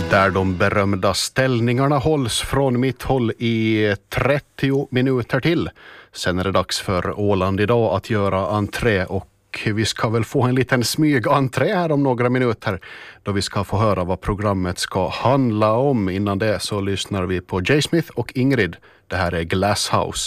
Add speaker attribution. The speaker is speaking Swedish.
Speaker 1: Där de berömda ställningarna hålls från mitt håll i 30 minuter till. Sen är det dags för Åland idag att göra entré och vi ska väl få en liten smygentré här om några minuter då vi ska få höra vad programmet ska handla om. Innan det så lyssnar vi på Jay Smith och Ingrid. Det här är Glasshouse.